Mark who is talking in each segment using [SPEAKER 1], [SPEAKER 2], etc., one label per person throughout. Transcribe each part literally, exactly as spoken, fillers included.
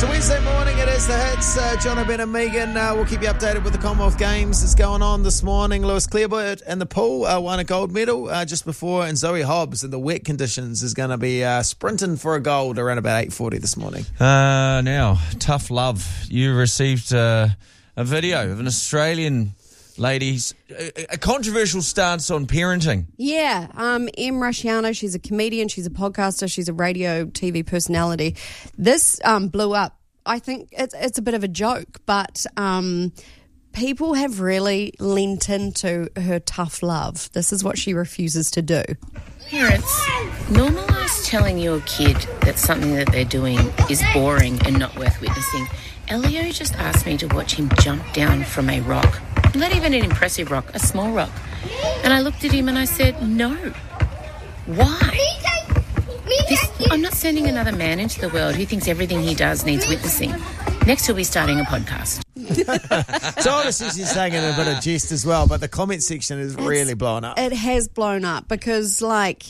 [SPEAKER 1] It's a Wednesday morning, it is the hits. Uh, John O'Brien and Megan, uh, we'll keep you updated with the Commonwealth Games that's going on this morning. Lewis Clareburt in the pool uh, won a gold medal uh, just before, and Zoe Hobbs in the wet conditions is going to be uh, sprinting for a gold around about eight forty this morning.
[SPEAKER 2] Uh, now, tough love. You received uh, a video of an Australian lady's a, a controversial stance on parenting.
[SPEAKER 3] Yeah, um, Em Rusciano, she's a comedian, she's a podcaster, she's a radio T V personality. This um, blew up. I think it's it's a bit of a joke, but um, people have really lent into her tough love. This is what she refuses to do.
[SPEAKER 4] Parents, normalise telling your kid that something that they're doing is boring and not worth witnessing. Elio just asked me to watch him jump down from a rock. Not even an impressive rock, a small rock. And I looked at him and I said, no. Why? This, I'm not sending another man into the world who thinks everything he does needs witnessing. Next he'll be starting a podcast.
[SPEAKER 1] So obviously she's saying it in a bit of jest as well, but the comment section is
[SPEAKER 3] It's,
[SPEAKER 1] really blown up.
[SPEAKER 3] It has blown up because, like,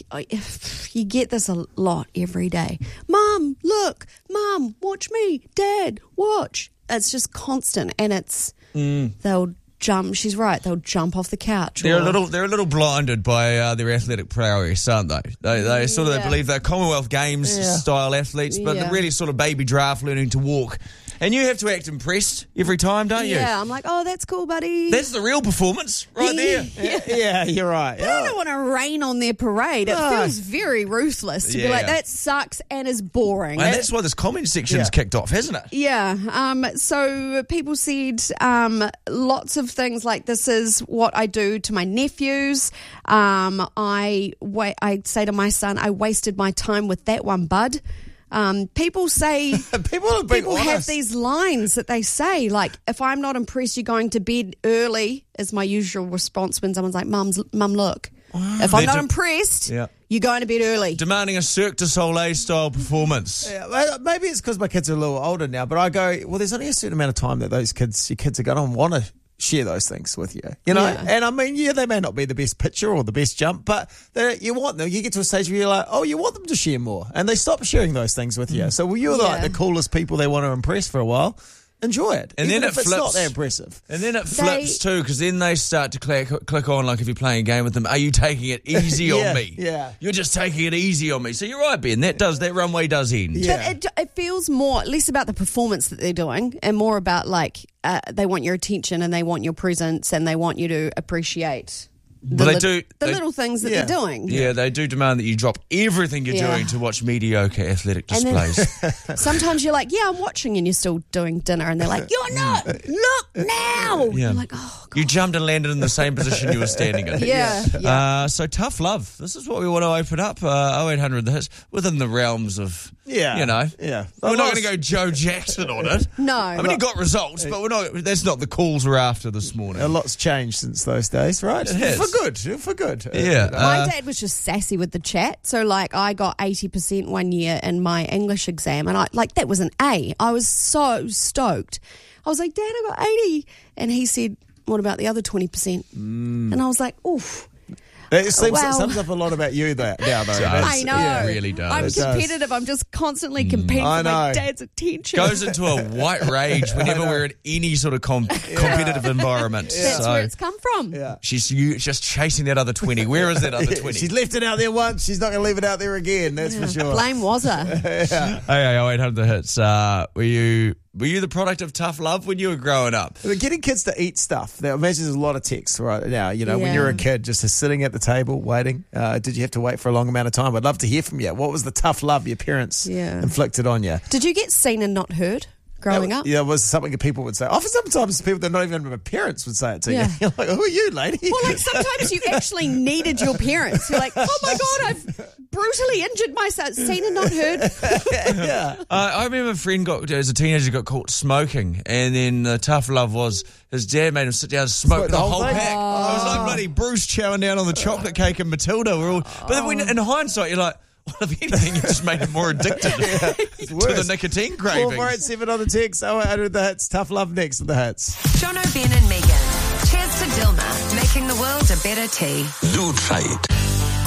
[SPEAKER 3] you get this a lot every day. Mum, look. Mum, watch me. Dad, watch. It's just constant, and it's mm. they'll jump. She's right. They'll jump off the couch.
[SPEAKER 2] They're
[SPEAKER 3] or,
[SPEAKER 2] a little, they're a little blinded by uh, their athletic prowess, aren't they? They, they sort of
[SPEAKER 3] Yeah.
[SPEAKER 2] they believe they're Commonwealth Games
[SPEAKER 3] Yeah.
[SPEAKER 2] style athletes, but
[SPEAKER 3] Yeah.
[SPEAKER 2] they're really sort of baby giraffe learning to walk. And you have to act impressed every time, don't you?
[SPEAKER 3] Yeah, I'm like, oh, that's cool, buddy.
[SPEAKER 2] That's the real performance right there.
[SPEAKER 1] yeah, yeah, you're right.
[SPEAKER 3] But I don't want to rain on their parade. It
[SPEAKER 1] No.
[SPEAKER 3] feels very ruthless to
[SPEAKER 2] Yeah.
[SPEAKER 3] be like, that sucks and is boring.
[SPEAKER 2] And
[SPEAKER 3] It-
[SPEAKER 2] that's why this comment section's
[SPEAKER 1] Yeah.
[SPEAKER 2] kicked off, hasn't it?
[SPEAKER 3] Yeah. Um, so people said um, lots of things like, this is what I do to my nephews. Um, I wa- I say to my son, I wasted my time with that one, bud. Um, people say
[SPEAKER 1] People are being
[SPEAKER 3] people have
[SPEAKER 1] honest.
[SPEAKER 3] these lines that they say, like, if I'm not impressed, you're going to bed early, is my usual response when someone's like, Mum's, Mum, look. If I'm
[SPEAKER 2] They're
[SPEAKER 3] not
[SPEAKER 2] de-
[SPEAKER 3] impressed,
[SPEAKER 2] Yeah.
[SPEAKER 3] you're going to bed early.
[SPEAKER 2] Demanding a Cirque du Soleil style performance.
[SPEAKER 1] Yeah, well, maybe it's because my kids are a little older now, but I go, well, there's only a certain amount of time that those kids, your kids are going to want to share those things with you, you know?
[SPEAKER 3] Yeah.
[SPEAKER 1] And I mean, yeah, they may not be the best pitcher or the best jump, but they- you want them, you get to a stage where you're like, oh, you want them to share more. And they stop sharing those things with you. So well, you're
[SPEAKER 3] Yeah.
[SPEAKER 1] like the coolest people they want to impress for a while. Enjoy it.
[SPEAKER 2] And
[SPEAKER 1] even
[SPEAKER 2] then
[SPEAKER 1] if
[SPEAKER 2] it
[SPEAKER 1] it's not
[SPEAKER 2] flips.
[SPEAKER 1] that impressive.
[SPEAKER 2] And then it
[SPEAKER 3] They-
[SPEAKER 2] flips too, because then they start to click, click on, like if you're playing a game with them, are you taking it easy
[SPEAKER 1] Yeah,
[SPEAKER 2] on me?
[SPEAKER 1] yeah.
[SPEAKER 2] You're just taking it easy on me. So you're right, Ben, that does, that runway does end.
[SPEAKER 1] Yeah.
[SPEAKER 3] But it, it feels more, less about the performance that they're doing and more about, like, uh, they want your attention and they want your presence and they want you to appreciate the,
[SPEAKER 2] Well, they
[SPEAKER 3] lit-
[SPEAKER 2] do-
[SPEAKER 3] the
[SPEAKER 2] they-
[SPEAKER 3] little things that
[SPEAKER 1] Yeah.
[SPEAKER 3] they're doing.
[SPEAKER 2] Yeah, they do demand that you drop everything you're
[SPEAKER 3] Yeah.
[SPEAKER 2] doing to watch mediocre athletic
[SPEAKER 3] And then-
[SPEAKER 2] displays.
[SPEAKER 3] Sometimes you're like, yeah, I'm watching, and you're still doing dinner, and they're like, you're not. Look now.
[SPEAKER 2] Yeah.
[SPEAKER 3] I'm like, oh, God.
[SPEAKER 2] You jumped and landed in the same position you were standing in.
[SPEAKER 3] Yeah. yeah.
[SPEAKER 2] Uh, so tough love. This is what we want to open up. Uh, oh eight hundred the hits within the realms of,
[SPEAKER 1] Yeah.
[SPEAKER 2] you know.
[SPEAKER 1] Yeah.
[SPEAKER 2] We're not
[SPEAKER 1] Lots-
[SPEAKER 2] going to go Joe Jackson on it.
[SPEAKER 3] No.
[SPEAKER 2] I mean, he got results, but we're not. That's not the calls we're after this morning.
[SPEAKER 1] A lot's changed since those days, right?
[SPEAKER 2] It has.
[SPEAKER 1] For good. For good.
[SPEAKER 2] Yeah.
[SPEAKER 1] Uh,
[SPEAKER 3] My
[SPEAKER 2] Uh,
[SPEAKER 3] dad was just sassy with the chat. So, like, I got eighty percent one year in my English exam, and I, like, that was an A. I was so stoked. I was like, Dad, I got eighty. And he said, what about the other twenty percent? Mm. And I was like, oof.
[SPEAKER 1] It seems,
[SPEAKER 3] Wow.
[SPEAKER 1] it sums up a lot about you there, now, though.
[SPEAKER 2] Does.
[SPEAKER 1] That's-
[SPEAKER 3] I know.
[SPEAKER 1] yeah.
[SPEAKER 2] It really does.
[SPEAKER 3] I'm
[SPEAKER 1] It does.
[SPEAKER 3] competitive. I'm just constantly competing
[SPEAKER 1] I
[SPEAKER 3] for my
[SPEAKER 1] know.
[SPEAKER 3] dad's attention.
[SPEAKER 2] Goes into a white rage whenever we're in any sort of com- competitive environment.
[SPEAKER 3] That's
[SPEAKER 2] So
[SPEAKER 3] where it's come from.
[SPEAKER 1] Yeah.
[SPEAKER 2] she's you, just chasing that other twenty. Where is that other twenty?
[SPEAKER 1] She's left it out there once. She's not going to leave it out there again. That's for sure.
[SPEAKER 3] Blame Wazza.
[SPEAKER 2] Hey, oh eight hundred the hits. Uh, were you were you the product of tough love when you were growing up?
[SPEAKER 1] But getting kids to eat stuff. Now, imagine there's a lot of text right now. You know, when
[SPEAKER 3] Yeah.
[SPEAKER 1] you're a kid, just sitting at the table waiting. Uh, did you have to wait for a long amount of time? I'd love to hear from you. What was the tough love your parents
[SPEAKER 3] Yeah.
[SPEAKER 1] inflicted on you?
[SPEAKER 3] Did you get seen and not heard growing up?
[SPEAKER 1] Yeah, it was something that people would say. Often, sometimes people that not even my parents would say it to
[SPEAKER 3] Yeah.
[SPEAKER 1] you. You're like, who are you, lady?
[SPEAKER 3] Well, like sometimes you actually needed your parents. You're like, oh my God, I've brutally injured myself. Seen and not heard.
[SPEAKER 1] yeah.
[SPEAKER 2] Uh, I remember a friend got as a teenager got caught smoking, and then the tough love was his dad made him sit down and smoke
[SPEAKER 1] Smoke
[SPEAKER 2] the,
[SPEAKER 1] the whole
[SPEAKER 2] whole
[SPEAKER 1] thing?
[SPEAKER 2] pack. It was like bloody Bruce chowing down on the chocolate cake and Matilda. We're all, but then when, in hindsight, you're like, well, if anything, you just made him more addicted to
[SPEAKER 1] worse.
[SPEAKER 2] the nicotine
[SPEAKER 1] four
[SPEAKER 2] cravings.
[SPEAKER 1] four eight seven on the text. Oh, eight hundred the hits. Tough love next with the hits.
[SPEAKER 5] John O'Brien and Megan. Cheers to Dilma, making the world a better tea.
[SPEAKER 6] Zoo Trade.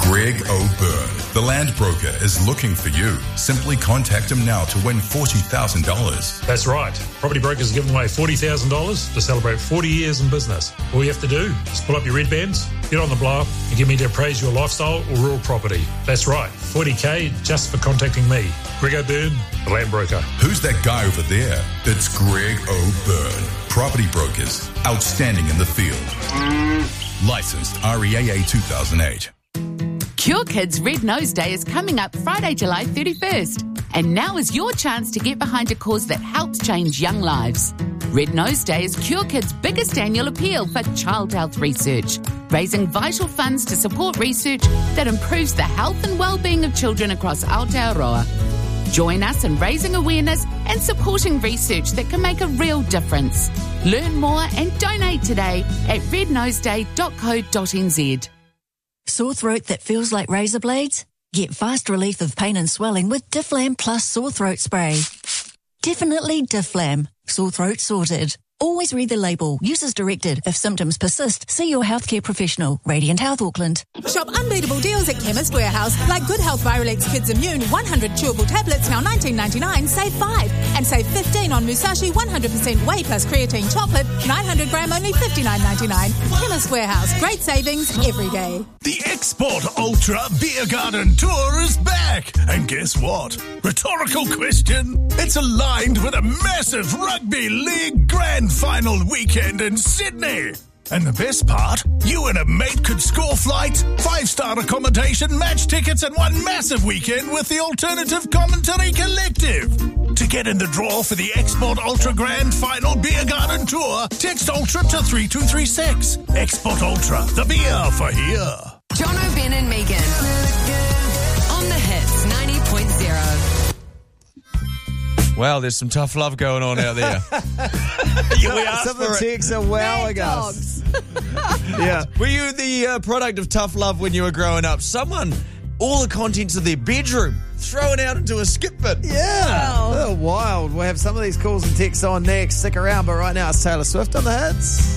[SPEAKER 5] Greg O'Byrne, the land broker, is looking for you. Simply contact him now to win forty thousand dollars.
[SPEAKER 6] That's right. Property Brokers are giving away forty thousand dollars to celebrate forty years in business. All you have to do is pull up your red bands, get on the blower, and get me to appraise your lifestyle or rural property. That's right, forty K just for contacting me. Greg O'Byrne, the land broker.
[SPEAKER 5] Who's that guy over there? It's Greg O'Byrne. Property Brokers, outstanding in the field. Licensed R E A A two thousand eight.
[SPEAKER 7] Cure Kids Red Nose Day is coming up Friday, July thirty-first. And now is your chance to get behind a cause that helps change young lives. Red Nose Day is Cure Kids' biggest annual appeal for child health research, raising vital funds to support research that improves the health and well-being of children across Aotearoa. Join us in raising awareness and supporting research that can make a real difference. Learn more and donate today at red nose day dot co dot n z.
[SPEAKER 8] Sore throat that feels like razor blades? Get fast relief of pain and swelling with Difflam Plus Sore Throat Spray. Definitely Difflam. Sore throat sorted. Always read the label. Use as directed. If symptoms persist, see your healthcare professional. Radiant Health Auckland.
[SPEAKER 9] Shop unbeatable deals at Chemist Warehouse, like Good Health Virolex Kids Immune one hundred chewable tablets, now nineteen ninety-nine, save five. And save fifteen on Musashi one hundred percent whey plus creatine chocolate, nine hundred gram, only fifty-nine ninety-nine. Chemist Warehouse, great savings every day.
[SPEAKER 10] The Export Ultra Beer Garden Tour is back. And guess what? Rhetorical question. It's aligned with a massive rugby league grand final weekend in Sydney. And the best part, you and a mate could score flights, five-star accommodation, match tickets, and one massive weekend with the Alternative Commentary Collective. To get in the draw for the Export Ultra Grand Final Beer Garden Tour, text Ultra to three two three six. Export Ultra, the beer for here.
[SPEAKER 11] John O'Ben and Megan on the Hits ninety point oh.
[SPEAKER 2] Wow, there's some tough love going on out there.
[SPEAKER 1] Yeah, we asked Some of the texts are wowing us. Yeah.
[SPEAKER 2] Were you the uh, product of tough love when you were growing up? Someone, all the contents of their bedroom, thrown out into a skip bin.
[SPEAKER 1] Yeah. Wow. They're wild. We'll have some of these calls and texts on next. Stick around, but right now it's Taylor Swift on the Hits.